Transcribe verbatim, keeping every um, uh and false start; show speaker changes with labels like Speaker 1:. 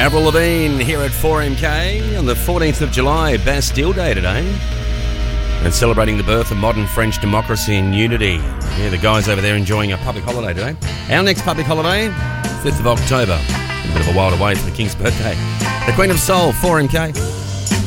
Speaker 1: Avril Lavigne here at four M K on the fourteenth of July, Bastille Day today. And celebrating the birth of modern French democracy and unity. Yeah, the guys over there enjoying a public holiday today. Our next public holiday, fifth of October. A bit of a while away for the King's birthday. The Queen of Soul, four M K.